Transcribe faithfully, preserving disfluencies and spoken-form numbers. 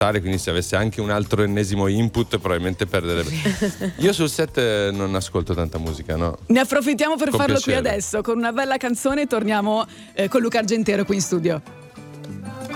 quindi se avesse anche un altro ennesimo input probabilmente perderebbe. Io sul set non ascolto tanta musica, no? Ne approfittiamo per Con farlo piacere. qui adesso con una bella canzone e torniamo eh, con Luca Argentero qui in studio.